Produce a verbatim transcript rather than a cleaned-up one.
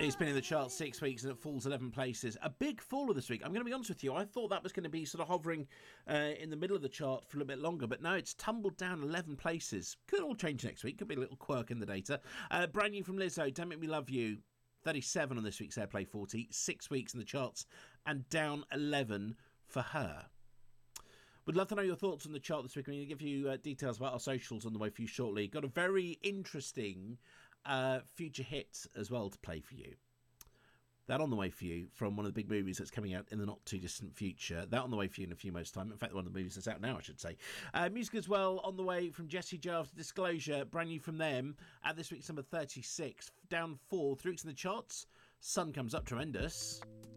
It's been in the charts six weeks and it falls eleven places. A big faller this week. I'm going to be honest with you. I thought that was going to be sort of hovering uh, in the middle of the chart for a little bit longer, but no, it's tumbled down eleven places. Could all change next week. Could be a little quirk in the data. Uh, brand new from Lizzo, Don't Make Me Love You. thirty-seven on this week's Airplay forty. Six weeks in the charts and down eleven for her. Would love to know your thoughts on the chart this week. I'm going to give you uh, details about our socials on the way for you shortly. Got a very interesting uh, future hit as well to play for you. That on the way for you from one of the big movies that's coming out in the not too distant future. That on the way for you in a few months' time. In fact, one of the movies that's out now, I should say. Uh, music as well on the way from Jessie J after Disclosure. Brand new from them. At this week's number thirty-six. Down four. Three weeks in the charts. Sun comes up tremendous.